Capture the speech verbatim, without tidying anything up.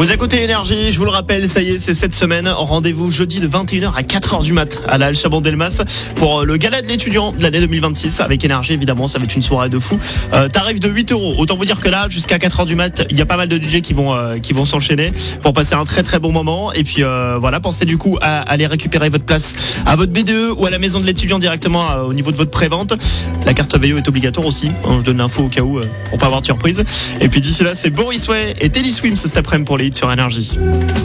Vous écoutez Énergie, je vous le rappelle, ça y est, c'est cette semaine. Rendez-vous jeudi de vingt et une heures à quatre heures du mat à la Halle Chaban-Delmas pour le gala de l'étudiant de l'année deux mille vingt-six. Avec Énergie, évidemment, ça va être une soirée de fou. Euh, tarif de huit euros. Autant vous dire que là, jusqu'à quatre heures du mat, il y a pas mal de D J qui vont, euh, qui vont s'enchaîner pour passer un très très bon moment. Et puis euh, voilà, pensez du coup à aller récupérer votre place à votre B D E ou à la maison de l'étudiant directement euh, au niveau de votre prévente. La carte V I O est obligatoire aussi. Hein, je donne l'info au cas où euh, pour pas avoir de surprise. Et puis d'ici là, c'est Boris Way et Telly Swims cet après-midi pour les hits sur Énergie.